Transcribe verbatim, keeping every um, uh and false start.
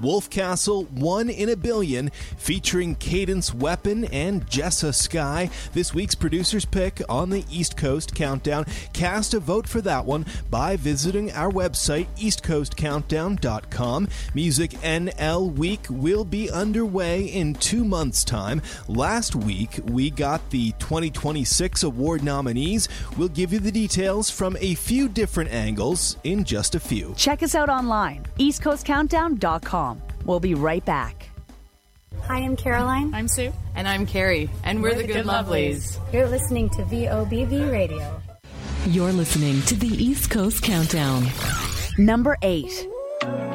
Wolf Castle, One in a Billion, featuring Cadence Weapon and Jessa Sky. This week's producer's pick on the East Coast Countdown. Cast a vote for that one by visiting our website, east coast countdown dot com. Music N L Week will be underway in two months' time. Last week, we got the twenty twenty-six award nominees. We'll give you the details from a few different angles in just a few. Check us out online, east coast countdown dot com. We'll be right back. Hi, I'm Caroline. I'm Sue. And I'm Carrie. And we're, we're the, the Good, good Lovelies. Lovelies. You're listening to V O B V Radio. You're listening to the East Coast Countdown. Number eight.